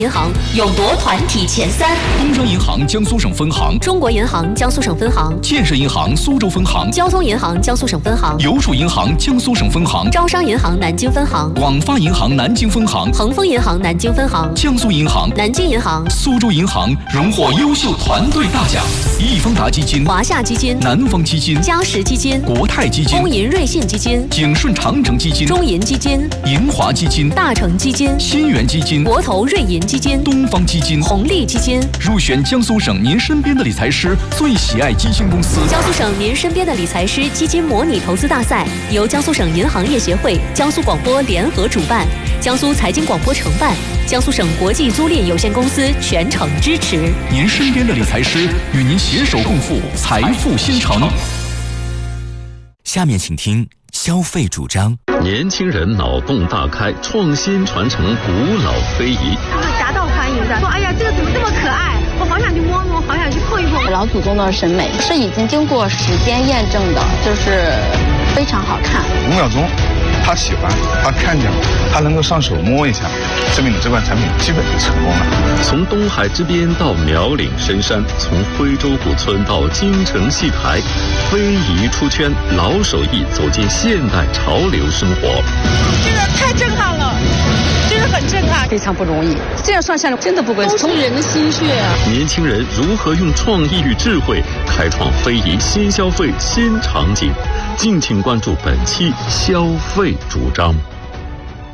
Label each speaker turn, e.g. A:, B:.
A: 银行勇夺团体前3，
B: 工商银行江苏省分行、
A: 中国银行江苏省分行、
B: 建设银行苏州分行、
A: 交通银行江苏省分行、
B: 邮储银行江苏省分行、
A: 招商银行南京分行、
B: 广发银行南京分行、
A: 恒丰银行南京分行、
B: 江苏银行、
A: 南京银行、
B: 苏州银行荣获优秀团队大奖。易方达基金、
A: 华夏基金、
B: 南方基金、
A: 嘉实基金、
B: 国泰基金、
A: 工银瑞信基金、
B: 景顺长城基金、
A: 中银基金、
B: 银华基金、
A: 大成基金、
B: 新源基金、
A: 国投瑞银基金、
B: 东方基金、
A: 红利基金
B: 入选江苏省您身边的理财师最喜爱基金公司。
A: 江苏省您身边的理财师基金模拟投资大赛由江苏省银行业协会、江苏广播联合主办，江苏财经广播承办，江苏省国际租赁有限公司全程支持。
B: 您身边的理财师与您携手共赴财富新城。
C: 下面请听消费主张。
D: 年轻人脑洞大开，创新传承古老非遗，
E: 他们夹道欢迎的说：“哎呀，这个怎么这么可爱？我好想去摸摸，好想去碰一碰。”
F: 老祖宗的审美是已经经过时间验证的，就是非常好看。
G: 5秒钟，他喜欢，他看见了，他能够上手摸一下，证明你这款产品基本就成功了。
D: 从东海之滨到苗岭深山，从徽州古村到京城戏台，非遗出圈，老手艺走进现代潮流生活。
H: 这个太震撼了，真的很震撼，
F: 非常不容易。这样算下来真的不贵，从人的心血啊！
D: 年轻人如何用创意与智慧开创非遗新消费新场景？敬请关注本期消费主张。